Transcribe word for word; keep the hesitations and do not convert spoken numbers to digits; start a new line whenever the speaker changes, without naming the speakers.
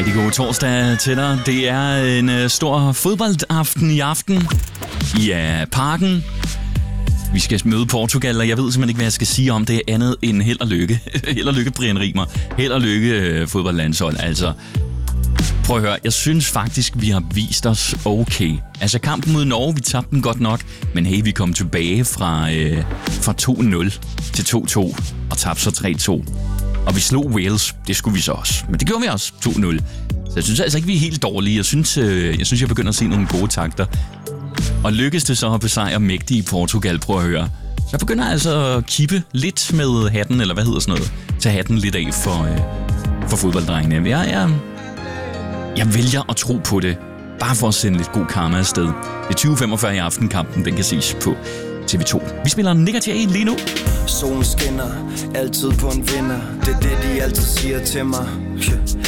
Rigtig god torsdag til dig. Det er en uh, stor fodboldaften i aften i uh, Parken. Vi skal møde Portugal, og jeg ved simpelthen ikke, hvad jeg skal sige om det andet end held og lykke. Held og lykke, Brian Rimer. Held og lykke, uh, fodboldlandshold. Altså, prøv at høre. Jeg synes faktisk, vi har vist os okay. Altså, kampen mod Norge, vi tabte den godt nok. Men hey, vi kom tilbage fra, uh, fra to nul til to to og tabte så tre to. Og vi slog Wales, det skulle vi så også. Men det gjorde vi også, to nul. Så jeg synes altså ikke, vi er helt dårlige. Jeg synes, øh, jeg, synes jeg begynder at se nogle gode takter. Og lykkes det så at besejre mægtige Portugal, prøv at høre. Så jeg begynder altså at kippe lidt med hatten, eller hvad hedder sådan noget. Tage hatten lidt af for, øh, for fodbolddrengene. Jeg, jeg, jeg vælger at tro på det, bare for at sende lidt god karma afsted. Det er tyve femogfyrre i aftenkampen, den kan ses på T V to. Vi spiller Nick Jay lige nu.
Solen skinner, altid på en vinder. Det er det, de altid siger til mig.